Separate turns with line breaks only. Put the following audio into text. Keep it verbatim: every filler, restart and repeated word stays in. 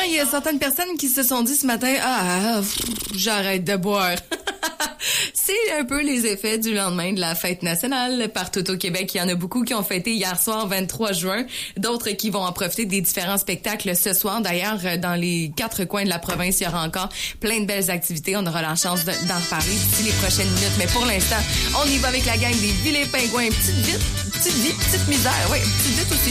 il y a certaines personnes qui se sont dit ce matin, ah, pff, j'arrête de boire. C'est un peu les effets du lendemain de la fête nationale. Partout au Québec, il y en a beaucoup qui ont fêté hier soir, vingt-trois juin. D'autres qui vont en profiter des différents spectacles ce soir. D'ailleurs, dans les quatre coins de la province, il y aura encore plein de belles activités. On aura la chance de, d'en reparler d'ici les prochaines minutes. Mais pour l'instant, on y va avec la gang des Vilains Pingouins. Petite vite, petite vie, petite misère. Oui, petite vite aussi.